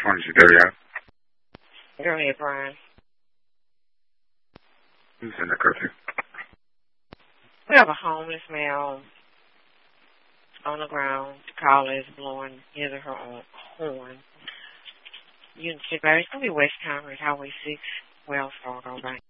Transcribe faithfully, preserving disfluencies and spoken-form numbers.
one is your dirty out. Go ahead, Brian. Who's in the curfew? We have a homeless male on the ground. The caller is blowing his or her own horn. You can see, baby, it's going to be West Congress, Highway six, Wells Fargo, right?